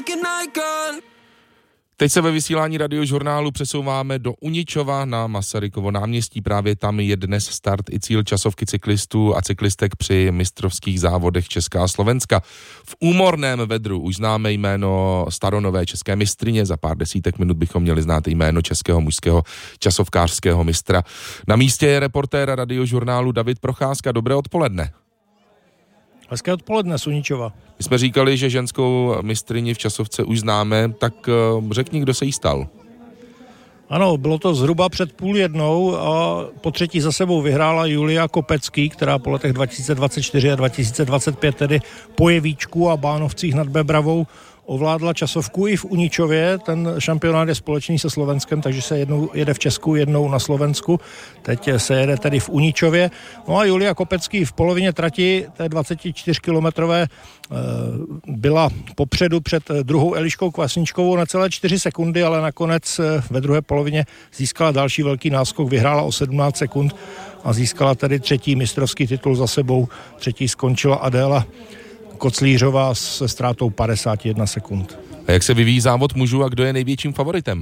Teď se ve vysílání Radiožurnálu přesouváme do Uničova na Masarykovo náměstí. Právě tam je dnes start i cíl časovky cyklistů a cyklistek při mistrovských závodech Česka a Slovenska. V úmorném vedru už známe jméno staronové české mistryně, za pár desítek minut bychom měli znát jméno českého mužského časovkářského mistra. Na místě je reportér Radiožurnálu David Procházka. Dobré odpoledne. Hezké odpoledne z Uničova. My jsme říkali, že ženskou mistryni v časovce už známe, tak řekni, kdo se jí stal. Ano, bylo to zhruba před 12:30 a po třetí za sebou vyhrála Julia Kopecký, která po letech 2024 a 2025, tedy po Jevíčku a Bánovcích nad Bebravou, ovládla časovku i v Uničově. Ten šampionát je společný se Slovenskem, takže se jednou jede v Česku, jednou na Slovensku. Teď se jede tedy v Uničově. No a Julia Kopecký v polovině trati, té 24-kilometrové, byla popředu před druhou Eliškou Kvasničkovou na celé 4 sekundy, ale nakonec ve druhé polovině získala další velký náskok, vyhrála o 17 sekund a získala tedy třetí mistrovský titul za sebou. Třetí skončila Adéla Koclířová se ztrátou 51 sekund. A jak se vyvíjí závod mužů a kdo je největším favoritem?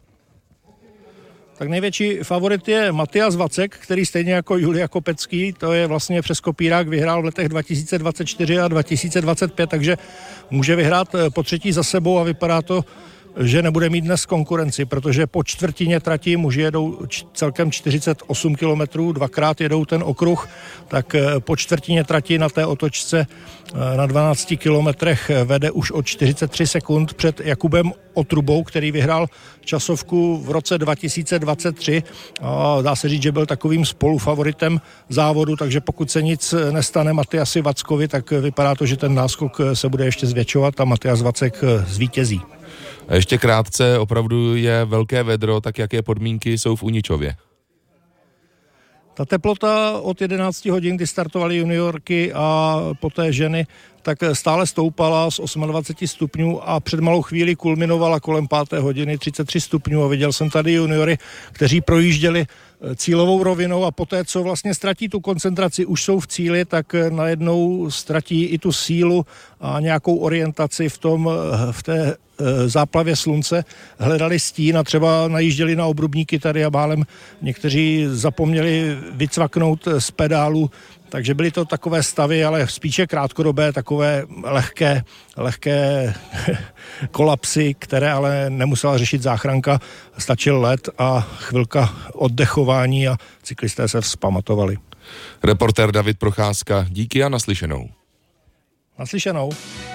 Tak největší favorit je Matias Vacek, který stejně jako Julia Kopecký, to je vlastně přes kopírák, vyhrál v letech 2024 a 2025, takže může vyhrát po třetí za sebou a vypadá to, že nebude mít dnes konkurenci, protože po čtvrtině trati muži jedou celkem 48 kilometrů, dvakrát jedou ten okruh, tak po čtvrtině trati na té otočce na 12 kilometrech vede už o 43 sekund před Jakubem Otrubou, který vyhrál časovku v roce 2023 a dá se říct, že byl takovým spolufavoritem závodu, takže pokud se nic nestane Matiasi Vackovi, tak vypadá to, že ten náskok se bude ještě zvětšovat a Matias Vacek zvítězí. A ještě krátce, opravdu je velké vedro, tak jaké podmínky jsou v Uničově? Ta teplota od 11 hodin, kdy startovaly juniorky a poté ženy, tak stále stoupala z 28 stupňů a před malou chvíli kulminovala kolem 5. hodiny 33 stupňů a viděl jsem tady juniory, kteří projížděli cílovou rovinou a poté, co vlastně ztratí tu koncentraci, už jsou v cíli, tak najednou ztratí i tu sílu a nějakou orientaci v té záplavě slunce, hledali stín a třeba najížděli na obrubníky tady a málem někteří zapomněli vycvaknout z pedálu, takže byly to takové stavy, ale spíše krátkodobé, takové lehké kolapsy, které ale nemusela řešit záchranka, stačil led a chvilka oddechování a cyklisté se vzpamatovali. Reportér David Procházka, díky a naslyšenou. Naslyšenou.